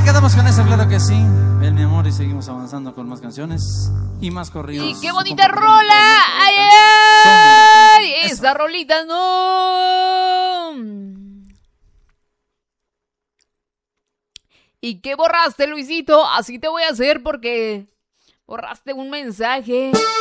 quedamos con eso, claro que sí. Ven, mi amor, y seguimos avanzando con más canciones y más corridos. ¡Y qué bonita rola! ¡Ay, ay! Esa rolita no. ¿Y qué borraste, Luisito? Así te voy a hacer porque borraste un mensaje.